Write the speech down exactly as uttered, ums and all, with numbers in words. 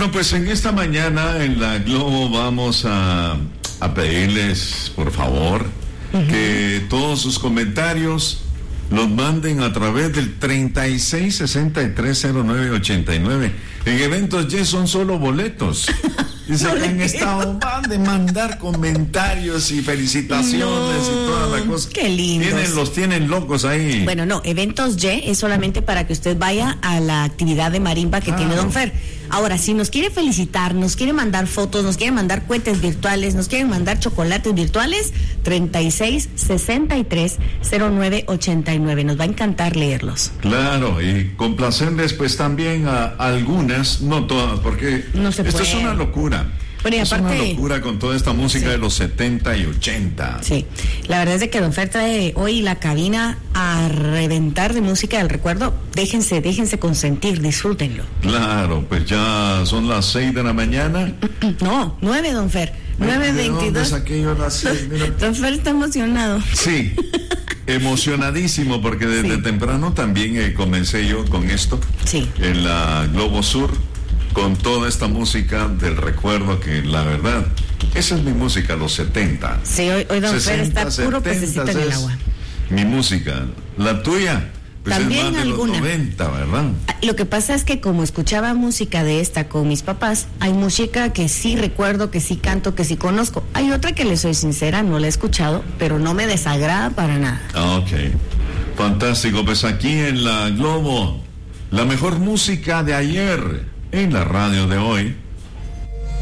Bueno, pues en esta mañana en la Globo vamos a, a pedirles, por favor, uh-huh. que todos sus comentarios los manden a través del treinta y seis sesenta y tres cero nueve ochenta y nueve. En Eventos Y son solo boletos. Dice no que han estado van de mandar comentarios y felicitaciones no, y toda la cosa. Qué lindo. Los tienen locos ahí. Bueno, no, Eventos Y es solamente para que usted vaya a la actividad de marimba que ah, tiene Don Fer. Ahora, si nos quiere felicitar, nos quiere mandar fotos, nos quiere mandar cohetes virtuales, nos quieren mandar chocolates virtuales, treinta y seis sesenta y tres cero nueve ochenta y nueve. Nos va a encantar leerlos. Claro, y complacerles pues también a algunas, no todas, porque no se esto puede. Es una locura. Bueno, y es aparte, una locura con toda esta música sí. de los setenta y ochenta. Sí, la verdad es de que Don Fer trae hoy la cabina a reventar de música del recuerdo. Déjense, déjense consentir, disfrútenlo. Claro, pues ya son las seis de la mañana. No, nueve, Don Fer, nueve veintidós. Don Fer está emocionado. Sí. Emocionadísimo porque desde sí. temprano también eh, comencé yo con esto sí. en la Globo Sur con toda esta música del recuerdo que la verdad esa es mi música, los setenta. Sí, hoy, hoy Don Fer está puro pececito en el agua. Mi música, la tuya pues también es más de alguna. Los noventa, ¿verdad? Lo que pasa es que como escuchaba música de esta con mis papás, hay música que sí recuerdo, que sí canto, que sí conozco. Hay otra que les soy sincera, no la he escuchado, pero no me desagrada para nada. Ok, fantástico. Pues aquí en la Globo, la mejor música de ayer en la radio de hoy.